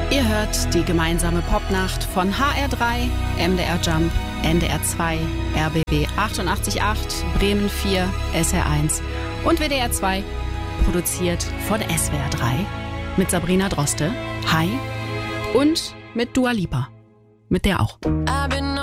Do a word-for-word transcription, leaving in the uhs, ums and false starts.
Ihr hört die gemeinsame Popnacht von H R drei, M D R Jump, N D R zwei, R B B achtundachtzig Komma acht, Bremen vier, S R eins und W D R zwei, produziert von S W R drei mit Sabrina Droste, hi, und mit Dua Lipa, mit der auch.